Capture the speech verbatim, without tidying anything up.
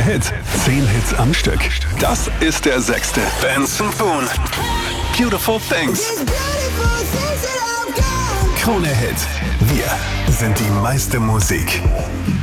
Hit. Zehn Hits am Stück. Das ist der sechste. Benson Boone. Beautiful Things. Krone Hit. Wir sind die meiste Musik.